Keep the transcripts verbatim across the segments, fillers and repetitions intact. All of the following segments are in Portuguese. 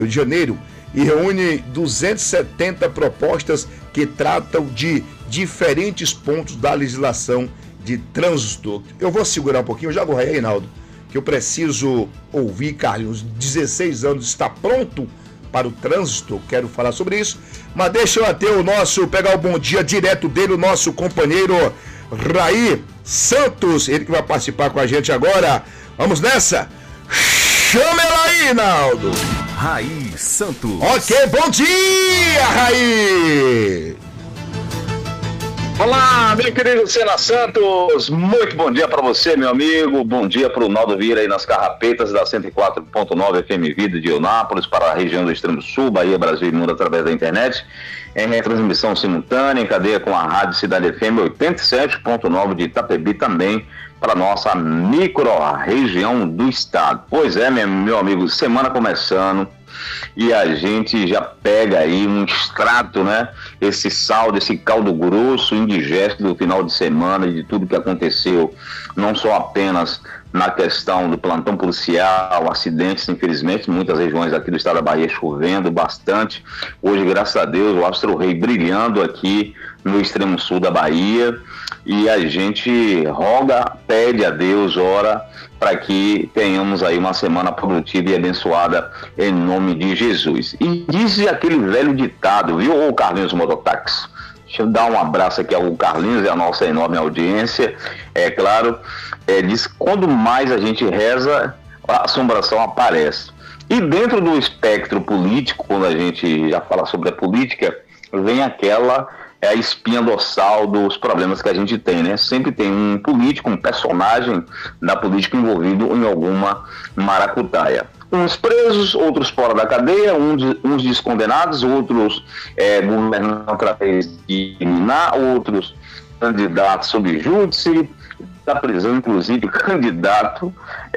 Rio de Janeiro e reúne duzentas e setenta propostas que tratam de diferentes pontos da legislação de trânsito. Eu vou segurar um pouquinho, eu já vou aí, Reinaldo, que eu preciso ouvir, Carlos. dezesseis anos, está pronto para o trânsito? Quero falar sobre isso, mas deixa eu até o nosso, pegar o bom dia direto dele, o nosso companheiro Raí Santos, ele que vai participar com a gente agora. Vamos nessa? Chama ela aí, Reinaldo. Raí Santos. Ok, bom dia, Raí. Olá, meu querido Sena Santos, muito bom dia para você, meu amigo, bom dia para o Naldo Vieira aí nas carrapetas da cento e quatro ponto nove F M Vida de Eunápolis para a região do Extremo Sul, Bahia, Brasil e Mundo através da internet, em retransmissão simultânea, em cadeia com a Rádio Cidade F M oitenta e sete ponto nove de Itapebi também, para nossa micro-região do estado. Pois é, meu, meu amigo, semana começando e a gente já pega aí um extrato, né? Esse saldo, esse caldo grosso, indigesto do final de semana e de tudo que aconteceu, não só apenas na questão do plantão policial, acidentes, infelizmente, em muitas regiões aqui do estado da Bahia chovendo bastante. Hoje, graças a Deus, o Astro Rei brilhando aqui no extremo sul da Bahia, e a gente roga, pede a Deus, ora, para que tenhamos aí uma semana produtiva e abençoada em nome de Jesus. E diz aquele velho ditado, viu, ô Carlinhos Mototáxi? Deixa eu dar um abraço aqui ao Carlinhos e à nossa enorme audiência. É claro, é, diz que quando mais a gente reza, a assombração aparece. E dentro do espectro político, quando a gente já fala sobre a política, vem aquela é a espinha dorsal dos problemas que a gente tem, né? Sempre tem um político, um personagem da política envolvido em alguma maracutaia. Uns presos, outros fora da cadeia, uns, uns descondenados, outros é, governando através de liminar, outros candidatos sob júdice, da prisão, inclusive, candidato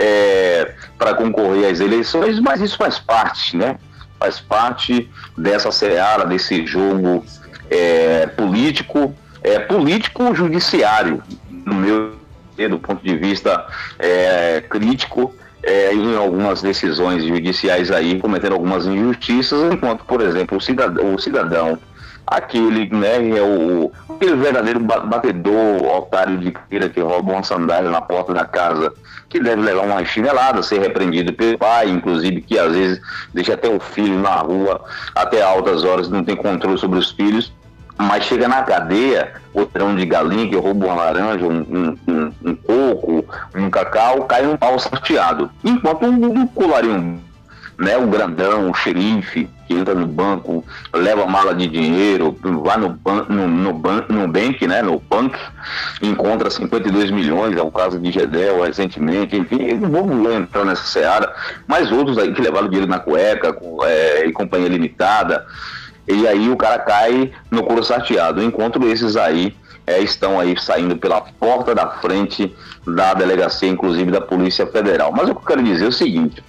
é, para concorrer às eleições, mas isso faz parte, né? Faz parte dessa seara, desse jogo É, político, é, político-judiciário, no meu do ponto de vista é, crítico, é, em algumas decisões judiciais aí, cometendo algumas injustiças, enquanto, por exemplo, o cidadão, o cidadão aquele, né, é o, aquele verdadeiro batedor, otário de feira que rouba uma sandália na porta da casa, que deve levar uma chinelada, ser repreendido pelo pai, inclusive, que às vezes deixa até o filho na rua até altas horas, não tem controle sobre os filhos, mas chega na cadeia, o trão de galinha que rouba uma laranja, um, um, um coco, um cacau, cai um pau sorteado. Enquanto um, um colarinho, né, o grandão, o xerife, que entra no banco, leva mala de dinheiro, vai no banco, no, no, ban, no bank, né, no banco, encontra cinquenta e dois milhões, é o caso de Gedel recentemente, enfim, eu não vou entrar nessa seara, mas outros aí que levaram dinheiro na cueca, com, é, em companhia limitada, e aí o cara cai no couro sarteado, enquanto esses aí é, estão aí saindo pela porta da frente da delegacia, inclusive da Polícia Federal. Mas o que eu quero dizer é o seguinte,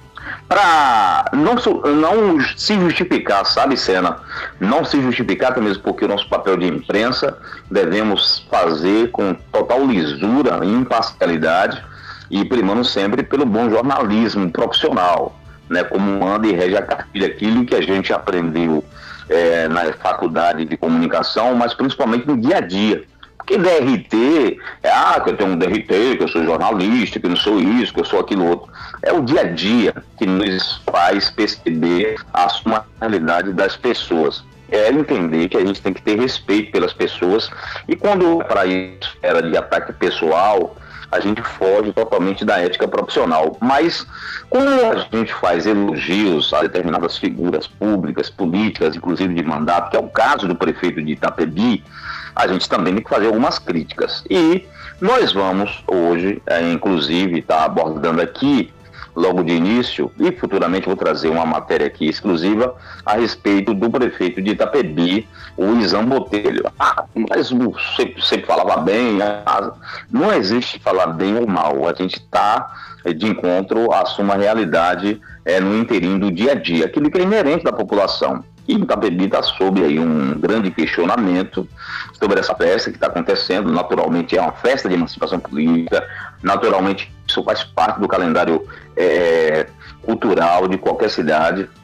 para não, não se justificar, sabe, Sena? Não se justificar, até mesmo porque o nosso papel de imprensa devemos fazer com total lisura e imparcialidade e primando sempre pelo bom jornalismo profissional, né? Como manda e rege a cartilha, aquilo que a gente aprendeu é, na faculdade de comunicação, mas principalmente no dia a dia. Porque D R T, é, ah, que eu tenho um D R T, que eu sou jornalista, que eu não sou isso, que eu sou aquilo outro. É o dia a dia que nos faz perceber a realidade das pessoas. É entender que a gente tem que ter respeito pelas pessoas e quando para isso era de ataque pessoal, a gente foge totalmente da ética profissional. Mas como a gente faz elogios a determinadas figuras públicas, políticas, inclusive de mandato, que é o caso do prefeito de Itapebi, a gente também tem que fazer algumas críticas. E nós vamos hoje, é, inclusive, estar tá abordando aqui, logo de início, e futuramente vou trazer uma matéria aqui exclusiva a respeito do prefeito de Itapebi, o Izam Botelho. Ah, mas sempre, sempre falava bem, não existe falar bem ou mal, a gente está de encontro à suma realidade é, no inteirinho do dia a dia, aquilo que é inerente da população. E Itapebi está sob aí um grande questionamento sobre essa festa que está acontecendo. Naturalmente é uma festa de emancipação política, naturalmente isso faz parte do calendário é, cultural de qualquer cidade.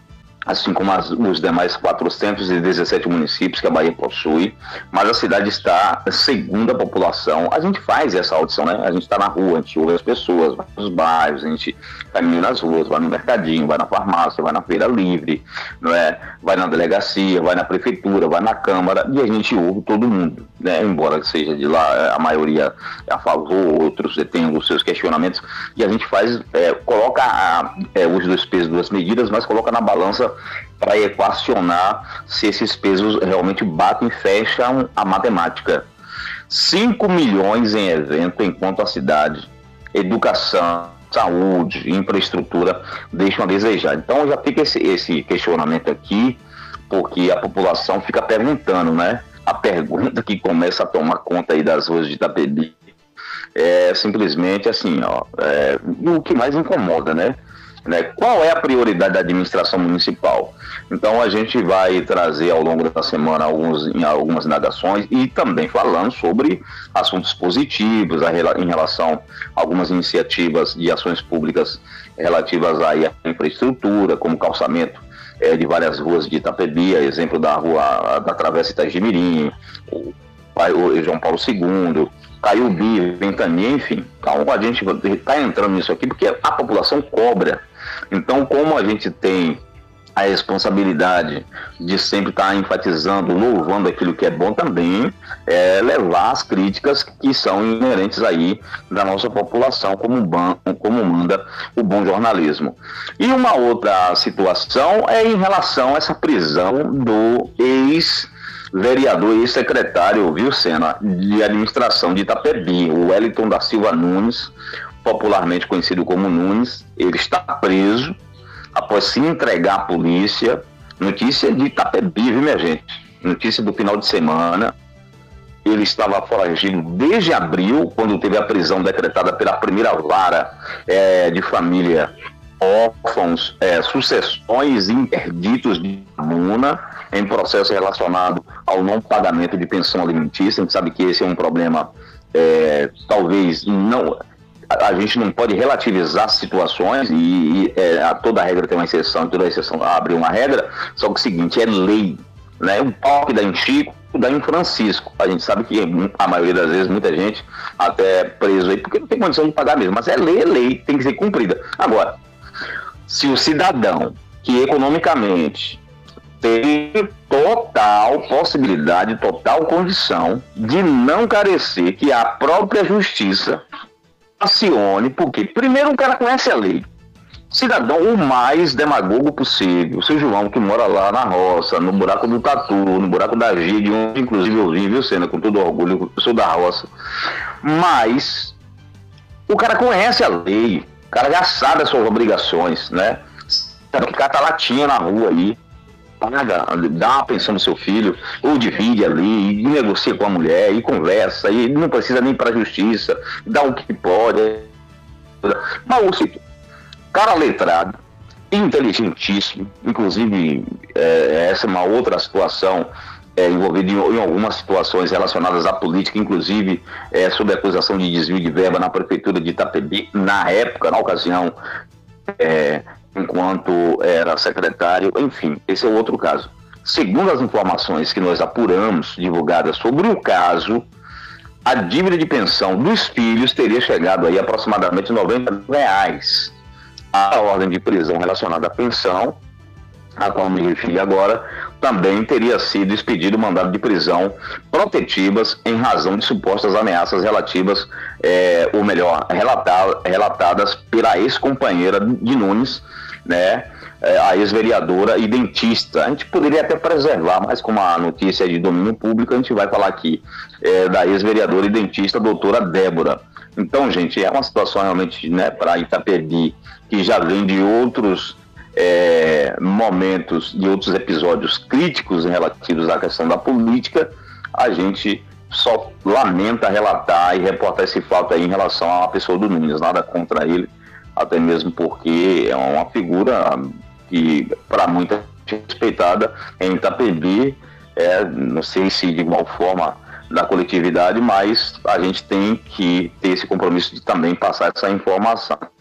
assim como as, os demais quatrocentos e dezessete municípios que a Bahia possui, mas a cidade está segundo a população. A gente faz essa audição, né? A gente está na rua, a gente ouve as pessoas, vai nos bairros, a gente caminha nas ruas, vai no mercadinho, vai na farmácia, vai na feira livre, não é? Vai na delegacia, vai na prefeitura, vai na Câmara, e a gente ouve todo mundo, né? Embora seja de lá, a maioria é a favor, outros têm os seus questionamentos, e a gente faz, é, coloca a, é, os dois pesos, duas medidas, mas coloca na balança para equacionar se esses pesos realmente batem e fecham a matemática. cinco milhões em evento, enquanto a cidade, educação, saúde, infraestrutura deixam a desejar. Então já fica esse, esse questionamento aqui, porque a população fica perguntando, né? A pergunta que começa a tomar conta aí das ruas de Itapebi é simplesmente assim, ó, é, o que mais incomoda, né? Né? Qual é a prioridade da administração municipal? Então a gente vai trazer ao longo da semana alguns, em algumas indagações e também falando sobre assuntos positivos a, em relação a algumas iniciativas de ações públicas relativas aí à infraestrutura, como calçamento é, de várias ruas de Itapebi, exemplo da rua da Travessa Itagimirim, o, o João Paulo segundo, Caiubi, Ventania, enfim. Então a gente está entrando nisso aqui porque a população cobra. Então, como a gente tem a responsabilidade de sempre estar enfatizando, louvando aquilo que é bom, também é levar as críticas que são inerentes aí da nossa população, como, ban, como manda o bom jornalismo. E uma outra situação é em relação a essa prisão do ex vereador e secretário, viu, Sena, de administração de Itapebi, o Wellington da Silva Nunes, popularmente conhecido como Nunes. Ele está preso após se entregar à polícia. Notícia de Itapebi, viu, minha gente? Notícia do final de semana. Ele estava foragido desde abril, quando teve a prisão decretada pela primeira vara é, de família, órfãos, é, sucessões e interditos de comuna, em processo relacionado ao não pagamento de pensão alimentícia. A gente sabe que esse é um problema, é, talvez não... A gente não pode relativizar situações e, e é, a toda regra tem uma exceção, toda exceção abre uma regra, só que o seguinte, é lei, né? Um pau que dá em Chico, dá em Francisco. A gente sabe que a maioria das vezes, muita gente até preso aí, porque não tem condição de pagar mesmo, mas é lei, é lei, tem que ser cumprida. Agora, se o cidadão que economicamente tem total possibilidade, total condição de não carecer, que a própria justiça acione, porque primeiro o cara conhece a lei, cidadão o mais demagogo possível, o seu João que mora lá na roça, no buraco do Tatu, no buraco da Gide, onde inclusive eu vim, viu, Sena, com todo orgulho, eu sou da roça, mas o cara conhece a lei, o cara já sabe as suas obrigações, né? Sabe que cata latinha na rua aí, paga, dá uma pensão no seu filho, ou divide ali, e negocia com a mulher, e conversa, e não precisa nem ir para a justiça, dá o que pode. Mas o cara letrado, inteligentíssimo, inclusive é, essa é uma outra situação, é, envolvida em, em algumas situações relacionadas à política, inclusive é, sob acusação de desvio de verba na prefeitura de Itapebi, na época, na ocasião, é, enquanto era secretário, enfim, esse é outro caso. Segundo as informações que nós apuramos, divulgadas sobre o caso, a dívida de pensão dos filhos teria chegado aí a aproximadamente noventa mil reais. A ordem de prisão relacionada à pensão, a qual me referi agora, também teria sido expedido mandado de prisão protetivas em razão de supostas ameaças relativas, é, ou melhor, relatar, relatadas pela ex-companheira de Nunes, né, a ex-vereadora e dentista. A gente poderia até preservar, mas como a notícia é de domínio público, a gente vai falar aqui é, da ex-vereadora e dentista, doutora Débora. Então, gente, é uma situação realmente, né, para Itapebi, que já vem de outros é, momentos, de outros episódios críticos relativos à questão da política. A gente só lamenta relatar e reportar esse fato aí em relação à pessoa do Nunes, nada contra ele, até mesmo porque é uma figura que, para muita gente respeitada em Itapebi, é, não sei se de igual forma da coletividade, mas a gente tem que ter esse compromisso de também passar essa informação.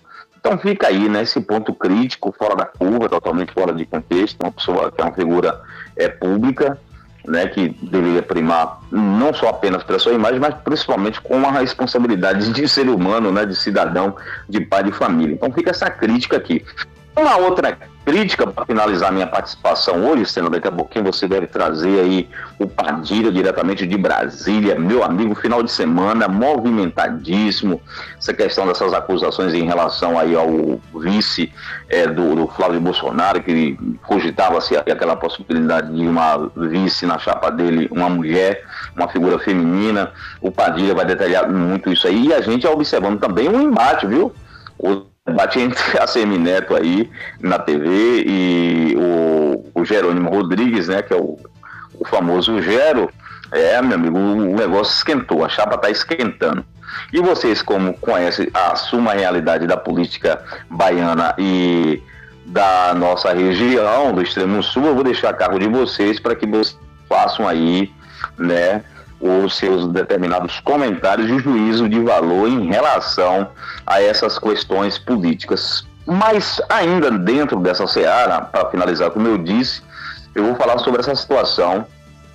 Então fica aí, né, esse ponto crítico, fora da curva, totalmente fora de contexto, uma pessoa que é uma figura é, pública, né, que deveria primar não só apenas pela sua imagem, mas principalmente com uma responsabilidade de ser humano, né, de cidadão, de pai de família. Então fica essa crítica aqui. Uma outra crítica, para finalizar minha participação hoje, Senna, daqui a pouquinho você deve trazer aí o Padilha diretamente de Brasília, meu amigo, final de semana movimentadíssimo, essa questão dessas acusações em relação aí ao vice é, do, do Flávio Bolsonaro, que cogitava-se aquela possibilidade de uma vice na chapa dele, uma mulher, uma figura feminina. O Padilha vai detalhar muito isso aí, e a gente observando também um embate, viu? O debate entre a Semineto aí na T V e o, o Jerônimo Rodrigues, né, que é o, o famoso Gero. É, meu amigo, o negócio esquentou, a chapa está esquentando. E vocês, como conhecem a suma realidade da política baiana e da nossa região, do extremo sul, eu vou deixar a cargo de vocês para que vocês façam aí, né, os seus determinados comentários de juízo de valor em relação a essas questões políticas. Mas ainda dentro dessa seara, para finalizar, como eu disse, eu vou falar sobre essa situação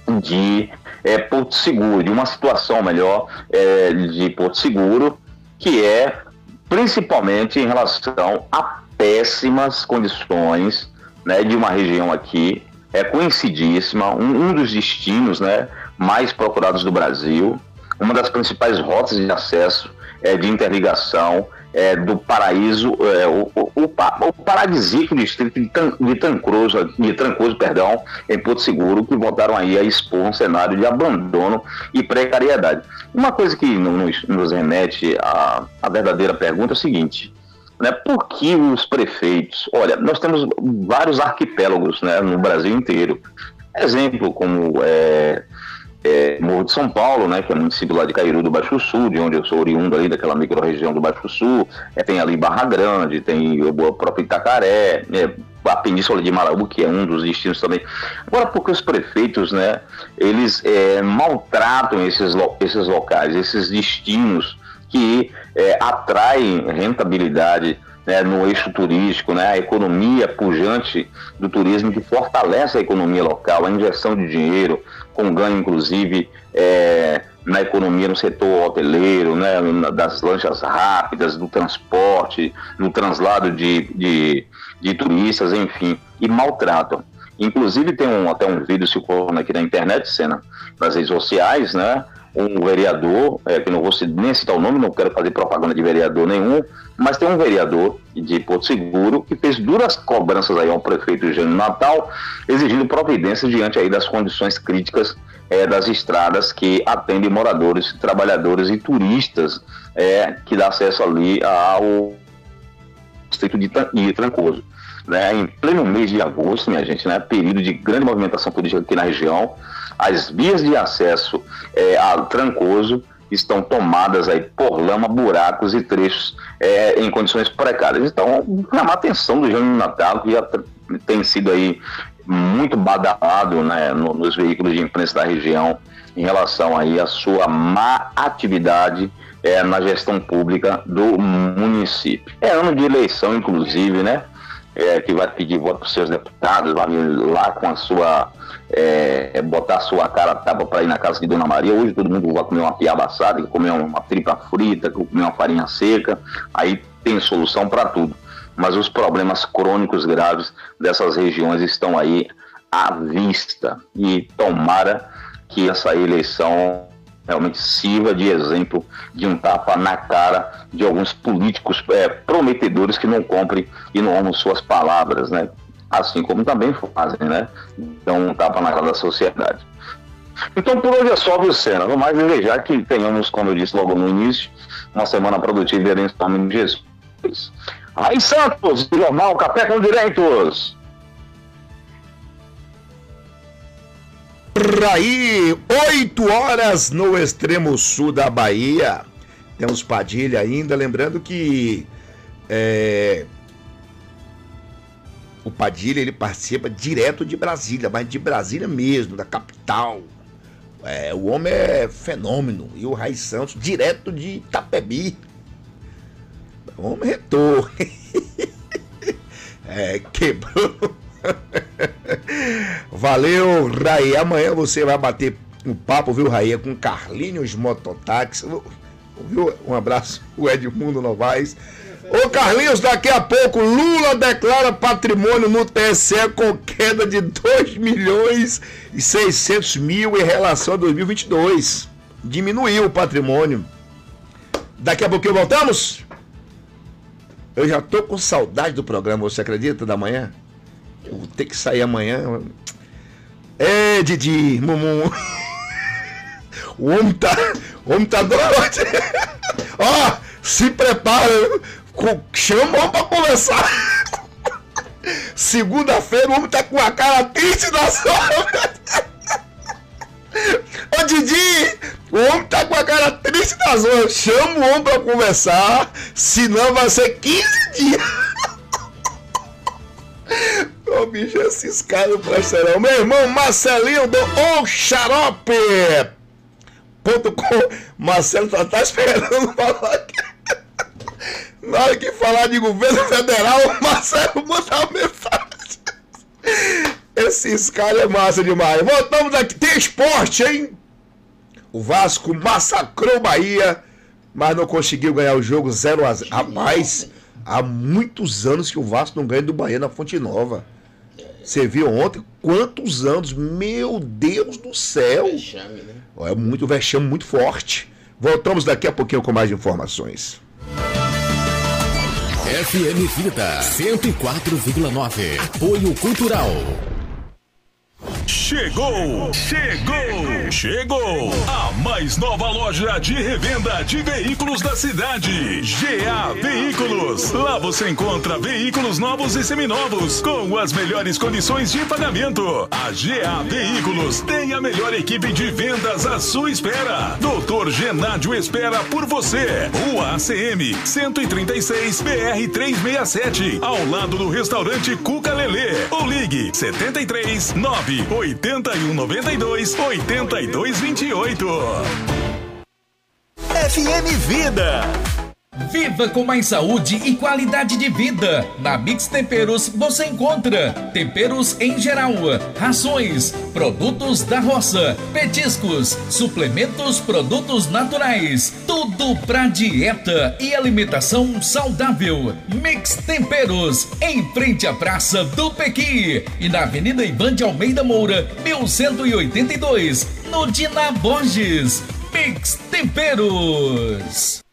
de é, Porto Seguro, de uma situação melhor é, de Porto Seguro, que é principalmente em relação a péssimas condições, né, de uma região aqui, é conhecidíssima, um, um dos destinos, né, mais procurados do Brasil, uma das principais rotas de acesso é, de interligação é, do paraíso, é, o, o, o, o paradisíaco distrito de, Tan, de, Trancoso, de Trancoso, perdão, em Porto Seguro, que voltaram aí a expor um cenário de abandono e precariedade. Uma coisa que nos, nos remete à, à verdadeira pergunta é o seguinte, né, por que os prefeitos... Olha, nós temos vários arquipélagos, né, no Brasil inteiro. Exemplo como... É, É, Morro de São Paulo, né, que é o município lá de Cairu do Baixo Sul, de onde eu sou oriundo ali daquela micro-região do Baixo Sul, é, tem ali Barra Grande, tem o próprio Itacaré, é, a Península de Maraú, que é um dos destinos também. Agora, porque os prefeitos, né, eles é, maltratam esses, lo- esses locais, esses destinos que é, atraem rentabilidade, né, no eixo turístico, né, a economia pujante do turismo que fortalece a economia local, a injeção de dinheiro, com ganho inclusive é, na economia, no setor hoteleiro, né, das lanchas rápidas, do transporte, do translado de, de, de turistas, enfim, e maltratam. Inclusive tem um, até um vídeo circulando aqui na internet, Senna, nas redes sociais, né, um vereador, é, que não vou nem citar o nome, não quero fazer propaganda de vereador nenhum, mas tem um vereador de Porto Seguro que fez duras cobranças aí ao prefeito Eugênio Natal, exigindo providência diante aí das condições críticas é, das estradas que atendem moradores, trabalhadores e turistas é, que dá acesso ali ao distrito de, de Trancoso. Né, em pleno mês de agosto, minha gente, né, período de grande movimentação política aqui na região, as vias de acesso é, a Trancoso estão tomadas aí por lama, buracos e trechos é, em condições precárias. Então, chamar a atenção do Eugênio Natal, que já tem sido aí muito badalado, né, no, nos veículos de imprensa da região em relação aí à sua má atividade é, na gestão pública do município. É ano de eleição, inclusive, né? É, que vai pedir voto para os seus deputados, vai lá com a sua, é, botar a sua cara a tapa para ir na casa de Dona Maria. Hoje todo mundo vai comer uma piaba assada, comer uma tripa frita, comer uma farinha seca, aí tem solução para tudo. Mas os problemas crônicos graves dessas regiões estão aí à vista, e tomara que essa eleição realmente sirva de exemplo de um tapa na cara de alguns políticos é, prometedores que não cumprem e não honram suas palavras, né? Assim como também fazem, né? Dão um tapa na cara da sociedade. Então, por hoje é só, viu, Senna? Vou mais desejar que tenhamos, como eu disse logo no início, uma semana produtiva e em nome de Jesus. Aí, Santos, Jornal Café com Direitos. Aí, oito horas no extremo sul da Bahia. Temos Padilha ainda, lembrando que é, o Padilha ele participa direto de Brasília, mas de Brasília mesmo, da capital. É, o homem é fenômeno. E o Rai Santos, direto de Itapebi. Homem retor. É, quebrou. Valeu, Raí. Amanhã você vai bater um papo, viu, Raí, com Carlinhos Mototáxi. Viu? Um abraço, o Edmundo Novaes. Ô Carlinhos, daqui a pouco Lula declara patrimônio no T S E com queda de dois milhões e seiscentos mil em relação a dois mil e vinte e dois. Diminuiu o patrimônio. Daqui a pouquinho voltamos? Eu já tô com saudade do programa, você acredita, da manhã? Eu vou ter que sair amanhã. É, Didi, Mumu. O homem tá, o homem tá doido. Ó, se prepara. Chama o homem pra conversar. Segunda-feira o homem tá com a cara triste na sombra. Ô Didi, o homem tá com a cara triste na zona. Chama o homem pra conversar, senão vai ser quinze dias. Ô bicho, esses caras não prestam não. Meu irmão Marcelinho do O Xarope ponto com. Marcelo tá, tá esperando falar aqui. Na hora que falar de governo federal, o Marcelo manda uma mensagem. Esses caras é massa demais. Voltamos aqui. Tem esporte, hein? O Vasco massacrou o Bahia, mas não conseguiu ganhar o jogo zero a zero. Rapaz, há muitos anos que o Vasco não ganha do Bahia na Fonte Nova. Você viu ontem quantos anos? Meu Deus do céu. Vexame, né? É muito vexame, muito forte. Voltamos daqui a pouquinho com mais informações. F M Vida cento e quatro vírgula nove. Apoio Cultural. Chegou, chegou, chegou a mais nova loja de revenda de veículos da cidade, G A Veículos. Lá você encontra veículos novos e seminovos com as melhores condições de pagamento. A G A Veículos tem a melhor equipe de vendas à sua espera. Doutor Genádio espera por você. Rua A C M cento e trinta e seis, B R trezentos e sessenta e sete, ao lado do restaurante Cuca Lelê. Ou ligue setenta e três, nove oitenta e um, noventa e dois, oitenta e dois, vinte e oito. F M Vida. Viva com mais saúde e qualidade de vida. Na Mix Temperos você encontra temperos em geral, rações, produtos da roça, petiscos, suplementos, produtos naturais, tudo pra dieta e alimentação saudável. Mix Temperos, em frente à Praça do Pequi e na Avenida Ivan de Almeida Moura, mil cento e oitenta e dois, no Dina Borges. Mix Temperos.